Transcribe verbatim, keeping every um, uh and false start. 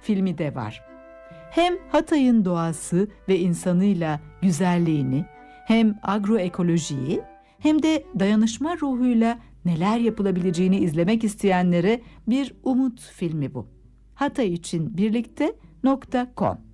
filmi de var. Hem Hatay'ın doğası ve insanıyla güzelliğini, hem agroekolojiyi, hem de dayanışma ruhuyla neler yapılabileceğini izlemek isteyenlere bir umut filmi bu. Hatay için birlikte nokta com